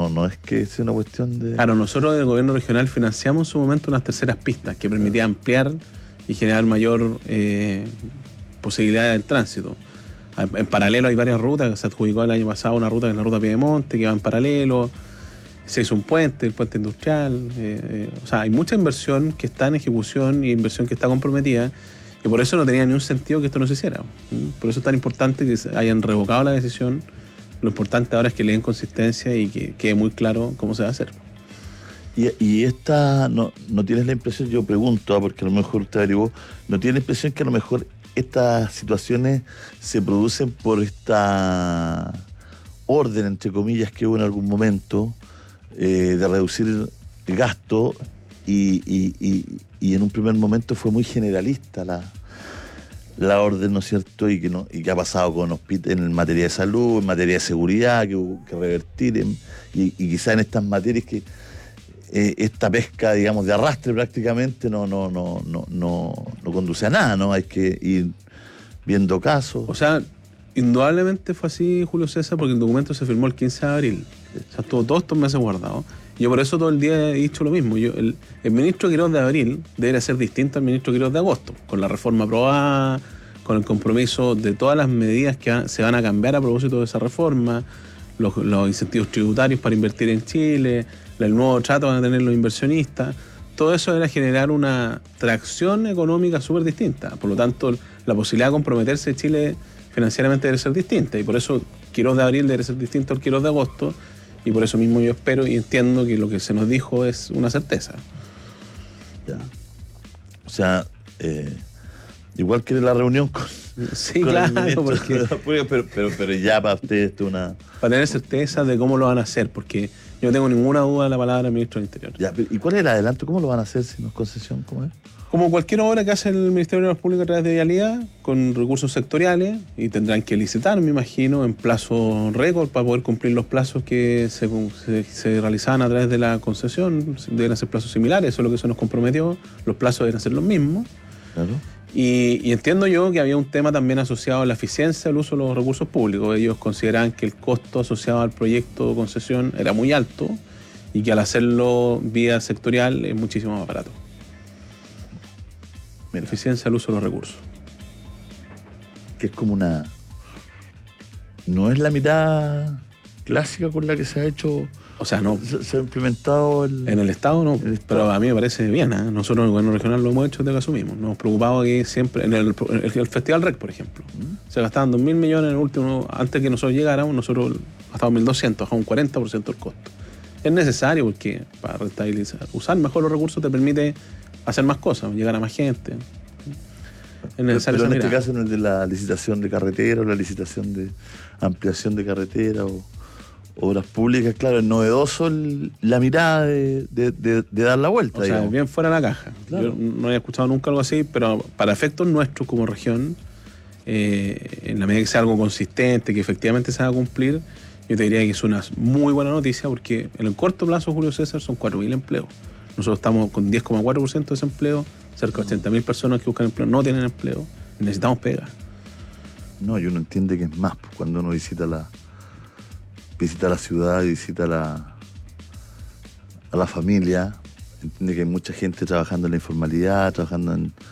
no es que sea una cuestión de... Claro, nosotros del gobierno regional financiamos en su momento unas terceras pistas que permitían ampliar y generar mayor posibilidad del tránsito. En paralelo hay varias rutas, se adjudicó el año pasado una ruta que es la ruta Piedemonte, que va en paralelo, se hizo un puente, el puente industrial, o sea, hay mucha inversión que está en ejecución y inversión que está comprometida, y por eso no tenía ni un sentido que esto no se hiciera. Por eso es tan importante que hayan revocado la decisión. Lo importante ahora es que le den consistencia y que quede muy claro cómo se va a hacer. Y esta, no tienes la impresión, yo pregunto, porque a lo mejor usted averiguó, ¿no tiene la impresión que a lo mejor estas situaciones se producen por esta orden, entre comillas, que hubo en algún momento de reducir el gasto y en un primer momento fue muy generalista la orden, ¿no es cierto? Y que ha pasado con en materia de salud, en materia de seguridad, que hubo que revertir, y quizá en estas materias que esta pesca, digamos, de arrastre prácticamente no conduce a nada, ¿no? Hay que ir viendo casos. O sea, indudablemente fue así, Julio César, porque el documento se firmó el 15 de abril. O sea, estuvo todos estos meses guardado. Yo por eso todo el día he dicho lo mismo. El ministro Quirós de abril debería ser distinto al ministro Quirós de agosto, con la reforma aprobada, con el compromiso de todas las medidas que se van a cambiar a propósito de esa reforma, los incentivos tributarios para invertir en Chile, el nuevo trato van a tener los inversionistas. Todo eso era generar una tracción económica súper distinta. Por lo tanto, la posibilidad de comprometerse de Chile financieramente debe ser distinta. Y por eso Quirós de abril debe ser distinto al Quirós de agosto. Y por eso mismo yo espero y entiendo que lo que se nos dijo es una certeza. Ya. O sea, igual que la reunión con... Sí, con claro, porque... pero ya para usted esto una... Para tener certeza de cómo lo van a hacer, porque yo no tengo ninguna duda de la palabra del ministro del Interior. Ya, ¿y cuál es el adelanto? ¿Cómo lo van a hacer si no es concesión? ¿Cómo es? Como cualquier obra que hace el Ministerio de Obras Públicas a través de Vialidad, con recursos sectoriales, y tendrán que licitar, me imagino, en plazo récord para poder cumplir los plazos que se realizaban a través de la concesión. Deben ser plazos similares, eso es lo que se nos comprometió. Los plazos deben ser los mismos. Claro. Y entiendo yo que había un tema también asociado a la eficiencia del uso de los recursos públicos. Ellos consideraban que el costo asociado al proyecto de concesión era muy alto y que al hacerlo vía sectorial es muchísimo más barato. Mira, eficiencia del uso de los recursos. Que es como una... No es la mirada clásica con la que se ha hecho... O sea, no. Se ha implementado en el Estado no, pero a mí me parece bien, ¿eh? Nosotros en el gobierno regional lo hemos hecho desde que asumimos. Nos hemos preocupado que siempre, en el Festival REC, por ejemplo, se gastaban 2.000 millones en el último, antes que nosotros llegáramos, nosotros gastamos 1.200, bajamos un 40% del costo. Es necesario porque para rentabilizar, usar mejor los recursos te permite hacer más cosas, llegar a más gente. Es necesario. Pero en este caso, en el de la licitación de carretera o la licitación de ampliación de carretera o obras públicas, claro, es novedoso la mirada de dar la vuelta. O sea, digamos. bien fuera de la caja. Claro. Yo no había escuchado nunca algo así, pero para efectos nuestros como región, en la medida que sea algo consistente, que efectivamente se va a cumplir, yo te diría que es una muy buena noticia, porque en el corto plazo, Julio César, son 4.000 empleos. Nosotros estamos con 10,4% de desempleo, cerca de 80.000 personas que buscan empleo no tienen empleo, necesitamos pega. No, y uno entiende que es más pues, cuando uno visita la ciudad, visita a la familia, entiende que hay mucha gente trabajando en la informalidad, trabajando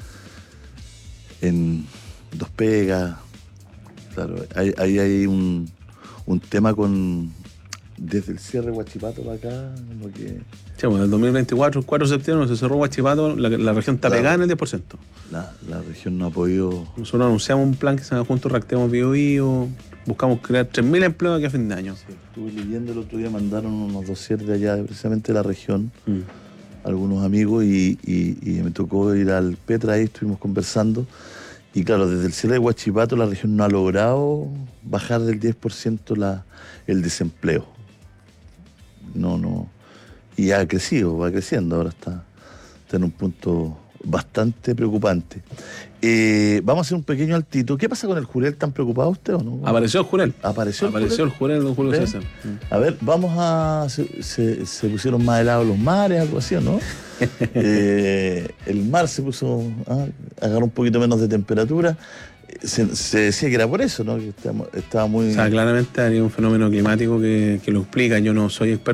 en dos pegas. Claro, ahí hay un tema desde el cierre de Huachipato para acá, como que... Sí, bueno, en el 2024, el 4 de septiembre, se cerró Huachipato, la región está pegada en el 10%. La región no ha podido... Nosotros anunciamos un plan que se llama Juntos Reactivamos Biobío, buscamos crear 3.000 empleos aquí a fin de año. Sí, estuve leyendo el otro día, mandaron unos dossiers de allá, precisamente de la región, algunos amigos, y me tocó ir al Petra, ahí estuvimos conversando, y claro, desde el cierre de Huachipato la región no ha logrado bajar del 10% el desempleo. No, y ha crecido, va creciendo, ahora está en un punto bastante preocupante. Vamos a hacer un pequeño altito. ¿Qué pasa con el Jurel? ¿Tan preocupado usted o no? Apareció el Jurel. Apareció el Jurel, don Julio César. A ver, vamos a... Se pusieron más helados los mares, algo así, ¿no? El mar se puso... agarró un poquito menos de temperatura. Se decía que era por eso, ¿no? Que estaba muy... O sea, claramente hay un fenómeno climático que lo explica. Yo no soy experto